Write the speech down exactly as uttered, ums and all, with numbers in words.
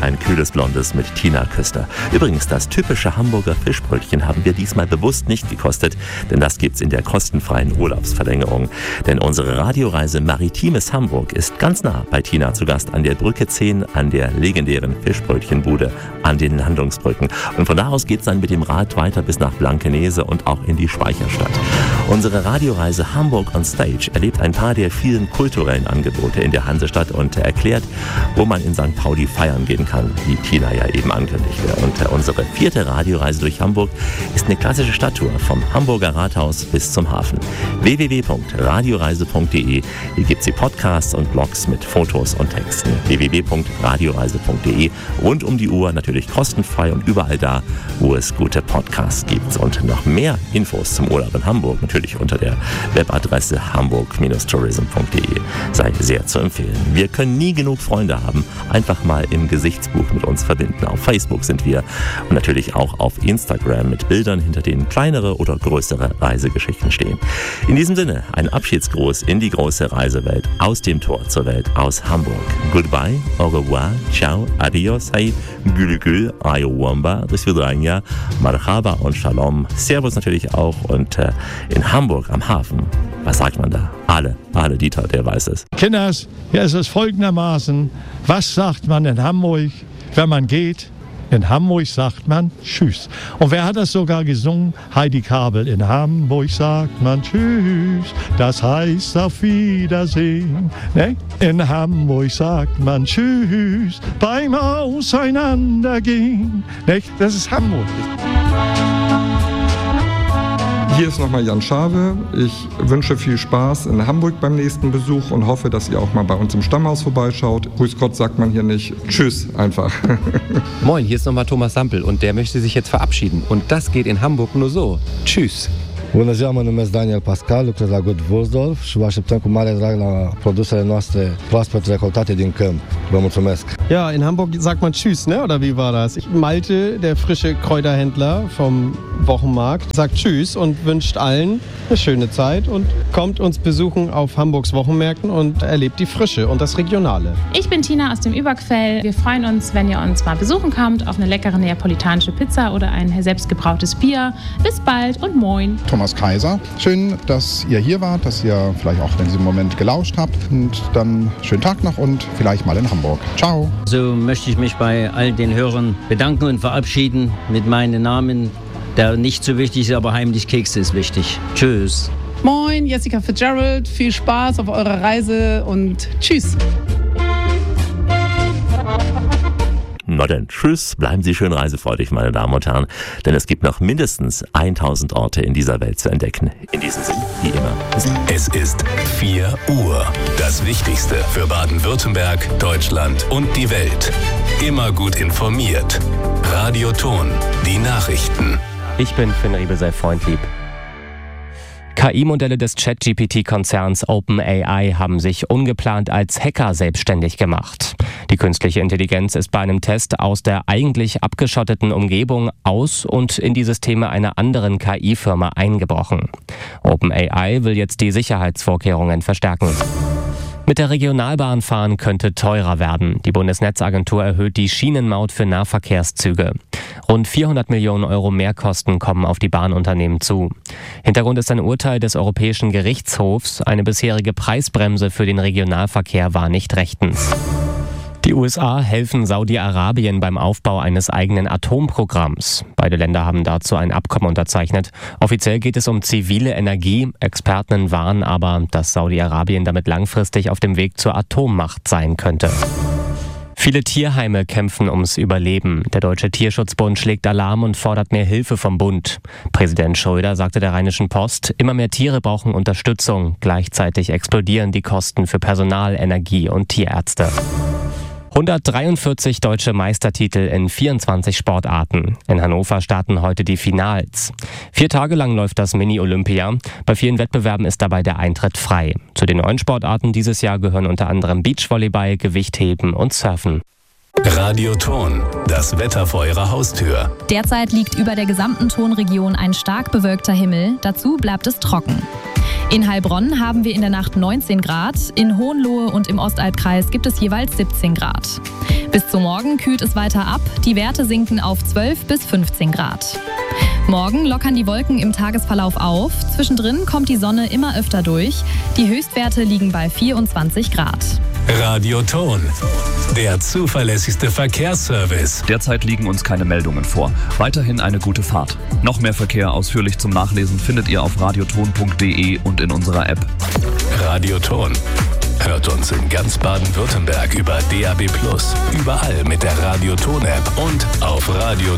ein kühles Blondes mit Tina Küster. Übrigens, das typische Hamburger Fischbrötchen haben wir diesmal bewusst nicht gekostet, denn das gibt's in der kostenfreien Urlaubsverlängerung. Denn unsere Radioreise Maritimes Hamburg ist ganz nah bei Tina zu Gast an der Brücke zehn, an der legendären Fischbrötchenbude, an den Landungsbrücken. Und von da aus geht's dann mit dem Rad weiter bis nach Blankenese und auch in die Speicherstadt. Unsere Radioreise Hamburg on Stage erlebt ein paar der vielen kulturellen Angebote in der Hansestadt und erklärt, wo man in Sankt Pauli feiern gehen kann, wie Tina ja eben ankündigte. Und unsere vierte Radioreise durch Hamburg ist eine klassische Stadttour vom Hamburger Rathaus bis zum Hafen. w w w punkt radioreise punkt d e. Hier gibt es die Podcasts und Blogs mit Fotos und Texten. w w w punkt radioreise punkt d e. Rund um die Uhr natürlich kostenfrei und überall da, wo es gute Podcasts gibt. Und noch mehr Infos zum Urlaub in Hamburg natürlich unter der Webadresse hamburg tourism punkt d e. Sei sehr zu empfehlen. Wir können nie genug Freunde haben. Einfach mal im Gesichtsbuch mit uns verbinden. Auf Facebook sind wir und natürlich auch auf Instagram mit Bildern, hinter denen kleinere oder größere Reisegeschichten stehen. In diesem Sinne, ein Abschiedsgruß in die große Reisewelt, aus dem Tor zur Welt, aus Hamburg. Goodbye, au revoir, ciao, adios, hey, gülü ayowamba, das Vidranja, marhaba und shalom. Servus natürlich auch und äh, in Hamburg am Hafen, was sagt man da? Ale, Ale Dieter, der weiß es. Kinders, hier ist es folgendermaßen, was sagt man in Hamburg, wenn man geht? In Hamburg sagt man Tschüss. Und wer hat das sogar gesungen? Heidi Kabel. In Hamburg sagt man Tschüss, das heißt auf Wiedersehen. Ne? In Hamburg sagt man Tschüss, beim Auseinandergehen. Ne? Das ist Hamburg. Hier ist nochmal Jan Schawe. Ich wünsche viel Spaß in Hamburg beim nächsten Besuch und hoffe, dass ihr auch mal bei uns im Stammhaus vorbeischaut. Grüß Gott sagt man hier nicht. Tschüss einfach. Moin, hier ist nochmal Thomas Sampel und der möchte sich jetzt verabschieden. Und das geht in Hamburg nur so. Tschüss. Bună ziua, mă numesc Daniel Pascal, lucrez la Good Wursdorf și vă așteptăm cu mare drag la produsele noastre proaspăt recoltate din câmp. Vă mulțumesc. Ja, in Hamburg sagt man Tschüss, ne? Oder wie war das? Malte, der frische Kräuterhändler vom Wochenmarkt, sagt Tschüss und wünscht allen eine schöne Zeit und kommt uns besuchen auf Hamburgs Wochenmärkten und erlebt die Frische und das Regionale. Ich bin Tina aus dem Überquell. Wir freuen uns, wenn ihr uns mal besuchen kommt, auf eine leckere neapolitanische Pizza oder ein selbstgebrautes Bier. Bis bald und moin. Thomas Kaiser. Schön, dass ihr hier wart, dass ihr vielleicht auch in diesem Moment gelauscht habt und dann schönen Tag noch und vielleicht mal in Hamburg. Ciao. So möchte ich mich bei all den Hörern bedanken und verabschieden mit meinem Namen, der nicht so wichtig ist, aber heimlich Kekse ist wichtig. Tschüss. Moin, Jessica Fitzgerald. Viel Spaß auf eurer Reise und tschüss. Na denn, tschüss, bleiben Sie schön reisefreudig, meine Damen und Herren, denn es gibt noch mindestens tausend Orte in dieser Welt zu entdecken. In diesem Sinne, wie immer. Es ist vier Uhr. Das Wichtigste für Baden-Württemberg, Deutschland und die Welt. Immer gut informiert. Radio Ton, die Nachrichten. Ich bin Finn Riebel, Freundlieb. K I-Modelle des Chat-G P T-Konzerns OpenAI haben sich ungeplant als Hacker selbstständig gemacht. Die künstliche Intelligenz ist bei einem Test aus der eigentlich abgeschotteten Umgebung aus und in die Systeme einer anderen K I-Firma eingebrochen. OpenAI will jetzt die Sicherheitsvorkehrungen verstärken. Mit der Regionalbahn fahren könnte teurer werden. Die Bundesnetzagentur erhöht die Schienenmaut für Nahverkehrszüge. Rund vierhundert Millionen Euro Mehrkosten kommen auf die Bahnunternehmen zu. Hintergrund ist ein Urteil des Europäischen Gerichtshofs. Eine bisherige Preisbremse für den Regionalverkehr war nicht rechtens. Die U S A helfen Saudi-Arabien beim Aufbau eines eigenen Atomprogramms. Beide Länder haben dazu ein Abkommen unterzeichnet. Offiziell geht es um zivile Energie. Experten warnen aber, dass Saudi-Arabien damit langfristig auf dem Weg zur Atommacht sein könnte. Viele Tierheime kämpfen ums Überleben. Der Deutsche Tierschutzbund schlägt Alarm und fordert mehr Hilfe vom Bund. Präsident Schröder sagte der Rheinischen Post, immer mehr Tiere brauchen Unterstützung. Gleichzeitig explodieren die Kosten für Personal, Energie und Tierärzte. hundertdreiundvierzig deutsche Meistertitel in vierundzwanzig Sportarten. In Hannover starten heute die Finals. Vier Tage lang läuft das Mini-Olympia. Bei vielen Wettbewerben ist dabei der Eintritt frei. Zu den neuen Sportarten dieses Jahr gehören unter anderem Beachvolleyball, Gewichtheben und Surfen. Radio Ton, das Wetter vor Ihrer Haustür. Derzeit liegt über der gesamten Tonregion ein stark bewölkter Himmel. Dazu bleibt es trocken. In Heilbronn haben wir in der Nacht neunzehn Grad, in Hohenlohe und im Ostalbkreis gibt es jeweils siebzehn Grad. Bis zum Morgen kühlt es weiter ab. Die Werte sinken auf zwölf bis fünfzehn Grad. Morgen lockern die Wolken im Tagesverlauf auf. Zwischendrin kommt die Sonne immer öfter durch. Die Höchstwerte liegen bei vierundzwanzig Grad. Radioton, der zuverlässigste Verkehrsservice. Derzeit liegen uns keine Meldungen vor. Weiterhin eine gute Fahrt. Noch mehr Verkehr ausführlich zum Nachlesen findet ihr auf radioton punkt de und in unserer App. Radioton. Hört uns in ganz Baden-Württemberg über D A B plus, überall mit der Radioton-App und auf radioton